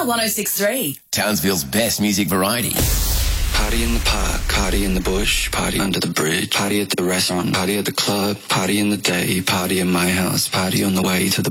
Star 106.3. Townsville's best music variety. Party in the park, party in the bush, party under the bridge, party at the restaurant, party at the club, party in the day, party in my house, party on the way to the